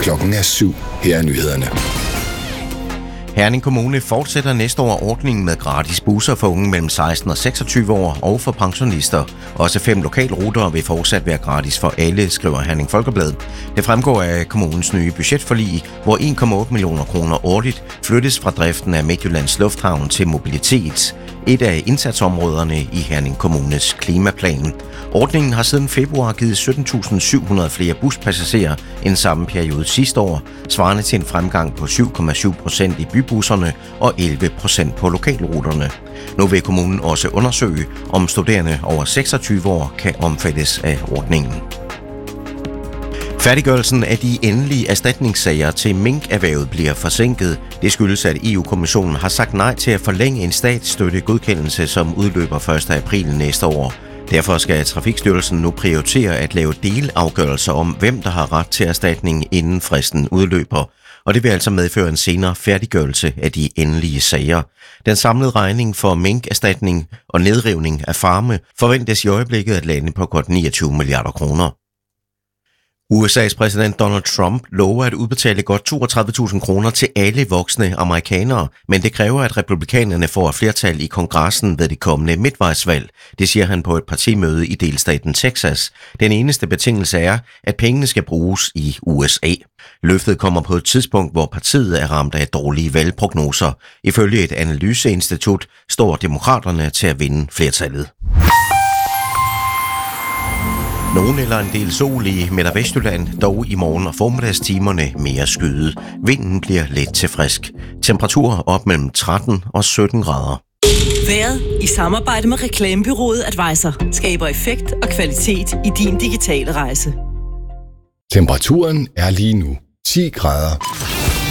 Klokken er 7. Her er nyhederne. Herning Kommune fortsætter næste år ordningen med gratis busser for unge mellem 16 og 26 år og for pensionister. Også 5 lokalruter vil fortsat være gratis for alle, skriver Herning Folkeblad. Det fremgår af kommunens nye budgetforlig, hvor 1,8 millioner kroner årligt flyttes fra driften af Midtjyllands Lufthavn til mobilitet. Et af indsatsområderne i Herning Kommunes klimaplan. Ordningen har siden februar givet 17.700 flere buspassagerer end samme periode sidste år, svarende til en fremgang på 7,7% i bybusserne og 11% på lokalruterne. Nu vil kommunen også undersøge, om studerende over 26 år kan omfattes af ordningen. Færdiggørelsen af de endelige erstatningssager til minkerhvervet bliver forsinket. Det skyldes, at EU-kommissionen har sagt nej til at forlænge en statsstøttegodkendelse, som udløber 1. april næste år. Derfor skal Trafikstyrelsen nu prioritere at lave delafgørelser om, hvem der har ret til erstatning, inden fristen udløber. Og det vil altså medføre en senere færdiggørelse af de endelige sager. Den samlede regning for minkerstatning og nedrivning af farme forventes i øjeblikket at lande på godt 29 milliarder kroner. USA's præsident Donald Trump lover at udbetale godt 32.000 kroner til alle voksne amerikanere, men det kræver, at republikanerne får et flertal i kongressen ved det kommende midtvejsvalg. Det siger han på et partimøde i delstaten Texas. Den eneste betingelse er, at pengene skal bruges i USA. Løftet kommer på et tidspunkt, hvor partiet er ramt af dårlige valgprognoser. Ifølge et analyseinstitut står demokraterne til at vinde flertallet. Nogen eller en del sol i Midt- og Vestjylland, dog i morgen- og formiddagstimerne mere skyet. Vinden bliver let til frisk. Temperaturer op mellem 13 og 17 grader. Vejret i samarbejde med reklamebureauet Advisor skaber effekt og kvalitet i din digitale rejse. Temperaturen er lige nu 10 grader.